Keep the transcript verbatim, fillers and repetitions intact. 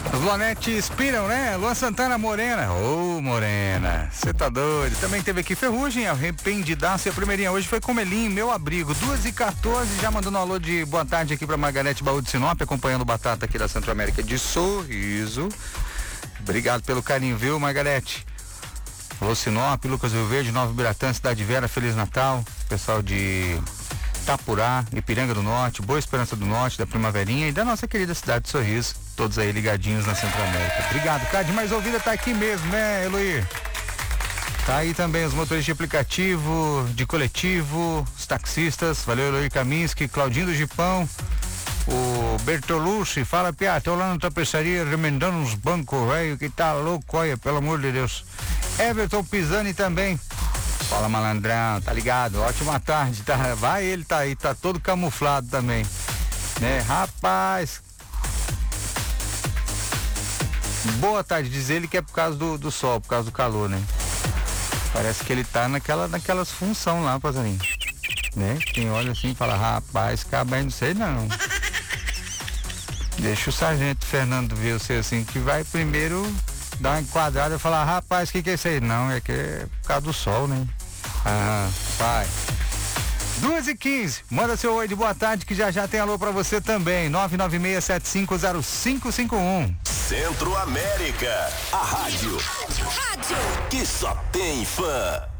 Os Lonete inspiram, né? Luan Santana, Morena. Ô, oh, Morena, você tá doido. Também teve aqui Ferrugem, Arrependidaço. E a primeirinha hoje foi Comelinho, Meu Abrigo. duas e quatorze, já mandando um alô de boa tarde aqui pra Margarete Baú de Sinop, acompanhando o Batata aqui da Centro América de Sorriso. Obrigado pelo carinho, viu, Margarete? Alô, Sinop, Lucas Rio Verde, Nova Biratã, Cidade Vera, Feliz Natal. Pessoal de Itapurá, Ipiranga do Norte, Boa Esperança do Norte, da Primaverinha e da nossa querida cidade de Sorriso. Todos aí ligadinhos na Centro América. Obrigado, Cade. Mais ouvida tá aqui mesmo, né, Eloy? Tá aí também os motoristas de aplicativo, de coletivo, os taxistas. Valeu, Eloy Kaminski, Claudinho do Gipão, o Bertolucci. Fala, Pia, tô lá na tapeçaria remendando uns bancos, velho, que tá louco, olha, pelo amor de Deus. Everton Pisani também. Fala, malandrão, tá ligado? Ótima tarde, tá? Vai, ele tá aí, tá todo camuflado também, né? Rapaz, boa tarde, diz ele que é por causa do, do sol, por causa do calor, né? Parece que ele tá naquela, naquelas funções lá, passarinho, né? Quem olha assim e fala, rapaz, cabra, não sei não. Deixa o sargento Fernando ver você assim, que vai primeiro dar uma enquadrada e falar, rapaz, o que que é isso aí? Não, é que é por causa do sol, né? Ah, vai. duas e quinze, manda seu oi de boa tarde que já já tem alô pra você também. nove nove seis sete cinco zero cinco cinco um. Centro América, a rádio, rádio, rádio que só tem fã.